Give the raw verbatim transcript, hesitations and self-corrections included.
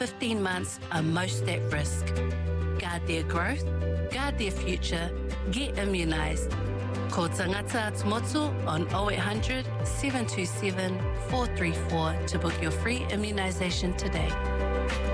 fifteen months are most at risk. Guard their growth, guard their future, get immunised. Ko Tangata Atumotu on oh eight hundred, seven two seven, four three four to book your free immunisation today.